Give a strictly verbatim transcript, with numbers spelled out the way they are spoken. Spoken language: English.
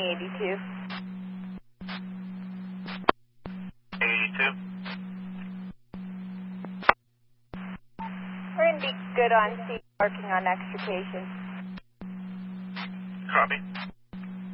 eighty-two. eighty-two. We're going to be good on scene, working on extrication. Copy.